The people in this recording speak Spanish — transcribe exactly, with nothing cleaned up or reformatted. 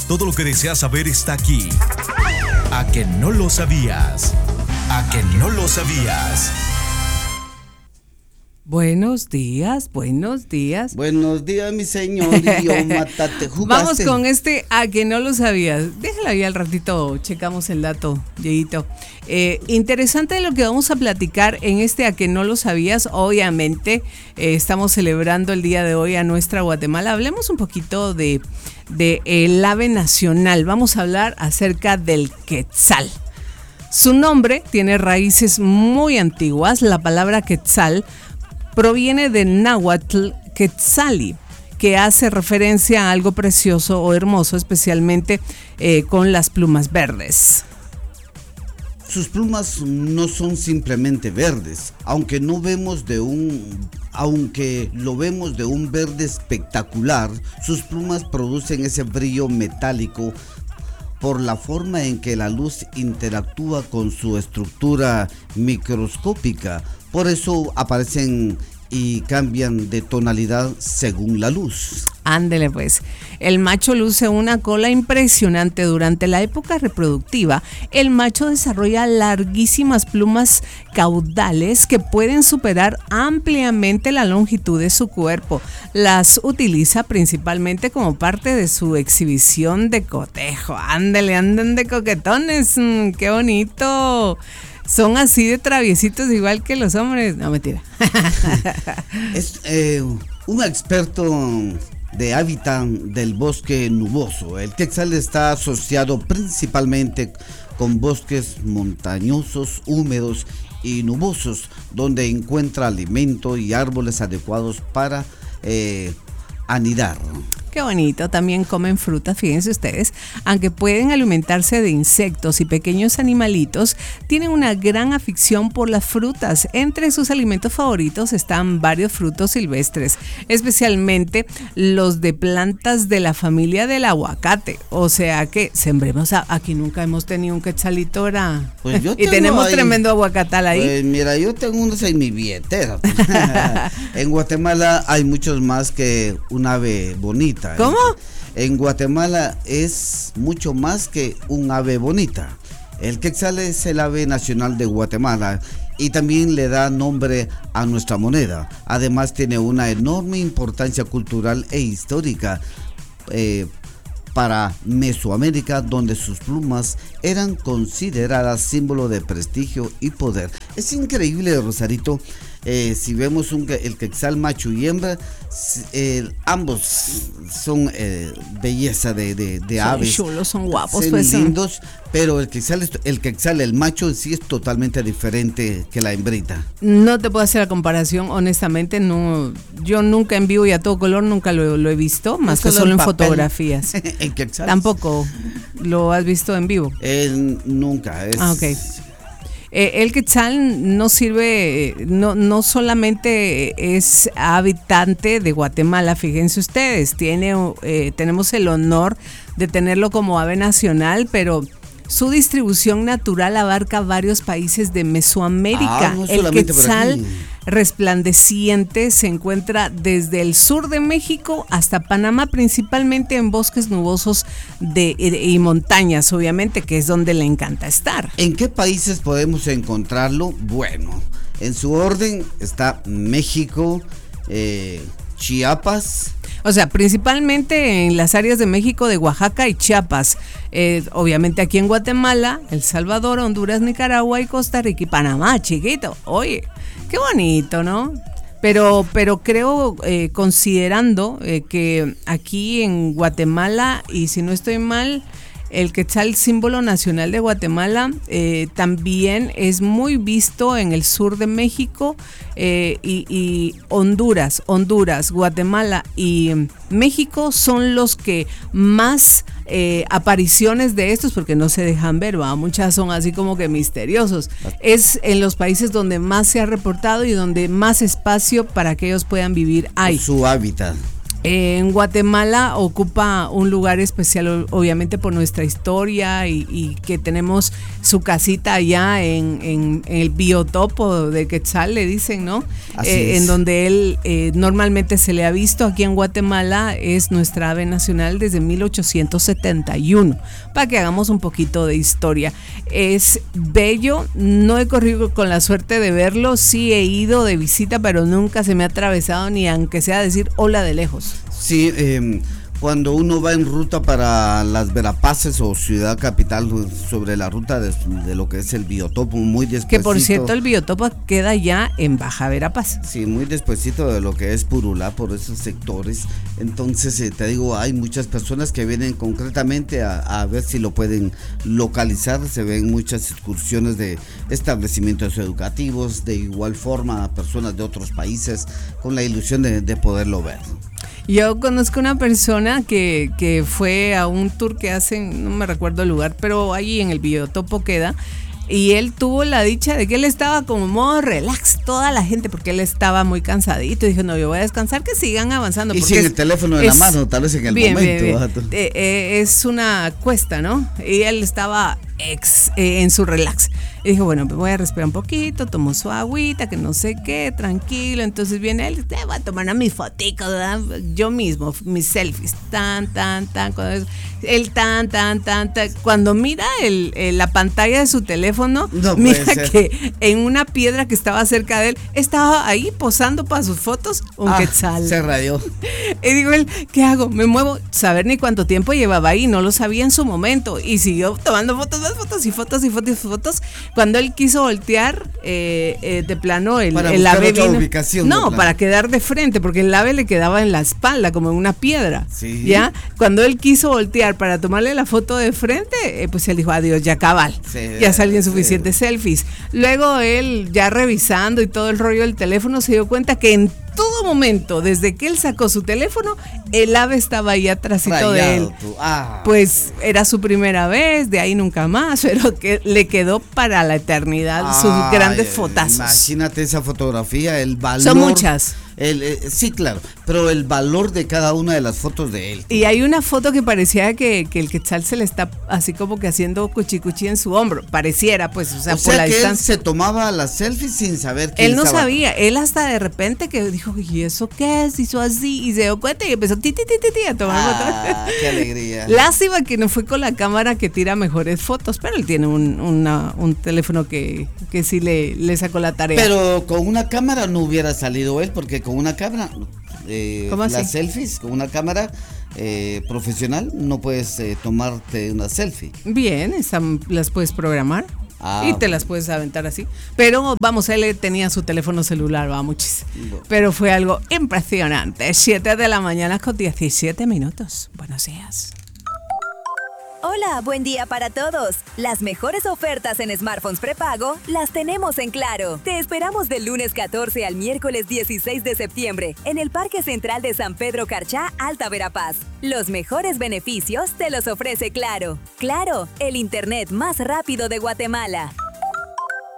Todo lo que deseas saber está aquí. ¿A que no lo sabías? ¿A que no lo sabías? Buenos días, buenos días. Buenos días, mi señor. Yo, matate, jugaste. Vamos con este a que no lo sabías. Déjala ahí al ratito, checamos el dato, Dieguito. Eh, interesante lo que vamos a platicar en este a que no lo sabías. Obviamente, eh, estamos celebrando el día de hoy a nuestra Guatemala. Hablemos un poquito de, de el ave nacional. Vamos a hablar acerca del quetzal. Su nombre tiene raíces muy antiguas. La palabra quetzal proviene del náhuatl quetzali, que hace referencia a algo precioso o hermoso, especialmente eh, con las plumas verdes. Sus plumas no son simplemente verdes, aunque no vemos de un, aunque lo vemos de un verde espectacular. Sus plumas producen ese brillo metálico por la forma en que la luz interactúa con su estructura microscópica. Por eso aparecen y cambian de tonalidad según la luz. Ándele pues. El macho luce una cola impresionante. Durante la época reproductiva, el macho desarrolla larguísimas plumas caudales que pueden superar ampliamente la longitud de su cuerpo. Las utiliza principalmente como parte de su exhibición de cotejo. Ándele, anden de coquetones. Mm, ¡qué bonito! Son así de traviesitos igual que los hombres. No, mentira. Es eh, un experto de hábitat del bosque nuboso. El quetzal está asociado principalmente con bosques montañosos, húmedos y nubosos, donde encuentra alimento y árboles adecuados para eh, anidar. Qué bonito, también comen frutas, fíjense ustedes, aunque pueden alimentarse de insectos y pequeños animalitos, tienen una gran afición por las frutas. Entre sus alimentos favoritos están varios frutos silvestres, especialmente los de plantas de la familia del aguacate. O sea que sembremos, a, aquí nunca hemos tenido un quetzalito, ¿verdad? Pues yo y tenemos ahí, tremendo aguacatal ahí. Pues mira, yo tengo unos en mi billetera. Pues. En Guatemala hay muchos más que un ave bonita. ¿Cómo? En Guatemala es mucho más que un ave bonita. El quetzal es el ave nacional de Guatemala y también le da nombre a nuestra moneda. Además tiene una enorme importancia cultural e histórica eh, para Mesoamérica, donde sus plumas eran consideradas símbolo de prestigio y poder. Es increíble, Rosarito. Eh, si vemos un, el quetzal macho y hembra, eh, ambos son eh, belleza de, de, de son aves. chulos, son guapos, son pues, lindos, pero el quetzal, el quetzal, el macho en sí es totalmente diferente que la hembrita. No te puedo hacer la comparación, honestamente, no. Yo nunca en vivo y a todo color nunca lo, lo he visto, más que solo en fotografías. ¿En quetzal? Tampoco lo has visto en vivo. Eh, nunca. Es... Ah, ok. Eh, el quetzal no sirve, no, no solamente es habitante de Guatemala, fíjense ustedes, tiene, eh, tenemos el honor de tenerlo como ave nacional, pero su distribución natural abarca varios países de Mesoamérica. Ah, no el quetzal resplandeciente se encuentra desde el sur de México hasta Panamá, principalmente en bosques nubosos de, y, y montañas, obviamente, que es donde le encanta estar. ¿En qué países podemos encontrarlo? Bueno, en su orden está México, eh, Chiapas. O sea, principalmente en las áreas de México, de Oaxaca y Chiapas. Eh, obviamente aquí en Guatemala, El Salvador, Honduras, Nicaragua y Costa Rica y Panamá, chiquito. Oye, qué bonito, ¿no? Pero, pero creo, eh, considerando eh, que aquí en Guatemala, y si no estoy mal, el quetzal, símbolo nacional de Guatemala, eh, también es muy visto en el sur de México eh, y, y Honduras, Honduras, Guatemala y México son los que más eh, apariciones de estos, porque no se dejan ver, ¿va? Muchas son así como que misteriosos. Es en los países donde más se ha reportado y donde más espacio para que ellos puedan vivir hay. Su hábitat. Eh, en Guatemala ocupa un lugar especial, obviamente por nuestra historia y, y que tenemos su casita allá en, en, en el biotopo de Quetzal, le dicen, ¿no? Así Eh, es. en donde él eh, normalmente se le ha visto aquí en Guatemala, es nuestra ave nacional desde mil ochocientos setenta y uno, para que hagamos un poquito de historia. Es bello, no he corrido con la suerte de verlo, sí he ido de visita, pero nunca se me ha atravesado ni aunque sea decir hola de lejos. Sí, eh, cuando uno va en ruta para las Verapaces o Ciudad Capital, sobre la ruta de, de lo que es el biotopo, muy despuesito. Que por cierto el biotopo queda ya en Baja Verapaz. Sí, muy despuesito de lo que es Purulá, por esos sectores. Entonces, eh, te digo, hay muchas personas que vienen concretamente a, a ver si lo pueden localizar. Se ven muchas excursiones de establecimientos educativos, de igual forma personas de otros países, con la ilusión de, de poderlo ver. Yo conozco una persona que, que fue a un tour que hacen, no me recuerdo el lugar, pero allí en el biotopo queda. Y él tuvo la dicha de que él estaba como modo relax, toda la gente, porque él estaba muy cansadito. Y dijo, no, yo voy a descansar, que sigan avanzando. Y porque sin es, el teléfono en es, la mano, tal vez en el bien, momento. Bien, bien. Eh, eh, es una cuesta, ¿no? Y él estaba ex, eh, en su relax. Y dijo, bueno, pues voy a respirar un poquito, tomó su agüita, que no sé qué, tranquilo. Entonces viene él, te voy a tomar mis fotitos, ¿verdad? Yo mismo, mis selfies, tan, tan, tan. Cuando él tan, tan, tan, tan. Cuando mira el, el, la pantalla de su teléfono, no mira que en una piedra que estaba cerca de él, estaba ahí posando para sus fotos un ah, quetzal. Se rayó. Y digo él, ¿qué hago? Me muevo, saber ni cuánto tiempo llevaba ahí, no lo sabía en su momento. Y siguió tomando fotos, más fotos y fotos y fotos y fotos. Cuando él quiso voltear, eh, eh, de plano, el, para el ave otra vino. Ubicación, no, para quedar de frente, porque el ave le quedaba en la espalda, como en una piedra. Sí. ¿Ya? Cuando él quiso voltear para tomarle la foto de frente, eh, pues él dijo, adiós, ya cabal. Sí, ya salían sí. suficientes selfies. Luego él, ya revisando y todo el rollo del teléfono, se dio cuenta que en todo momento, desde que él sacó su teléfono, el ave estaba ahí atrásito de él. Ah. Pues era su primera vez, de ahí nunca más, pero que le quedó para la eternidad Ay, sus grandes fotazos. Imagínate esa fotografía, el valor. Son muchas. El, eh, sí, claro, pero el valor de cada una de las fotos de él. Y hay una foto que parecía que, que el quetzal se le está así como que haciendo cuchicuchi en su hombro. Pareciera, pues, o sea, o por sea la que distancia. él se tomaba las selfies sin saber quién Él no estaba. sabía, él hasta de repente que dijo, ¿y eso qué es? Hizo así y se dio cuenta y empezó ti, ti, ti, ti, ti, a tomar Ah, fotos. qué alegría. Lástima que no fue con la cámara que tira mejores fotos, pero él tiene un, una, un teléfono que, que sí le, le sacó la tarea. Pero con una cámara no hubiera salido él, porque con una cámara, eh, ¿Cómo así? las selfies, con una cámara eh, profesional, no puedes eh, tomarte una selfie. Bien, están, las puedes programar. Ah, y te las puedes aventar así. Pero vamos, él tenía su teléfono celular, va muchis. Pero fue algo impresionante. siete de la mañana con diecisiete minutos. Buenos días. Hola, buen día para todos. Las mejores ofertas en smartphones prepago las tenemos en Claro. Te esperamos del lunes catorce al miércoles dieciséis de septiembre en el Parque Central de San Pedro Carchá, Alta Verapaz. Los mejores beneficios te los ofrece Claro. Claro, el internet más rápido de Guatemala.